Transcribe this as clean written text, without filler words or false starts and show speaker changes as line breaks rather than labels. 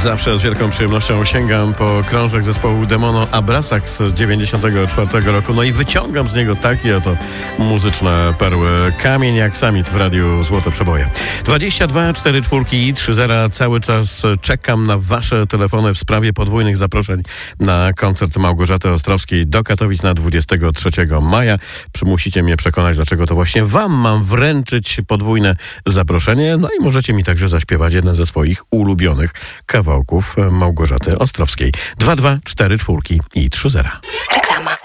Zawsze z wielką przyjemnością sięgam po krążek zespołu Demono Abrasax z 94 roku, no i wyciągam z niego takie oto muzyczne perły. Kamień jak samit w radiu Złote Przeboje. 22 44 i 30. Cały czas czekam na wasze telefony w sprawie podwójnych zaproszeń na koncert Małgorzaty Ostrowskiej do Katowic na 23 maja. Musicie mnie przekonać, dlaczego to właśnie wam mam wręczyć podwójne zaproszenie. No i możecie mi także zaśpiewać jeden ze swoich ulubionych kawałków Małgorzaty Ostrowskiej. 22 44 i 30.
Reklama.